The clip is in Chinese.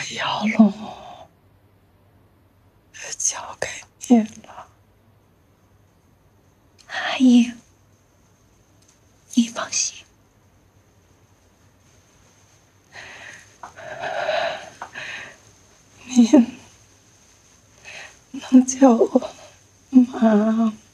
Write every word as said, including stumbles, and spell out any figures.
要了，交给你了。 阿姨，你放心。 您能叫我妈吗？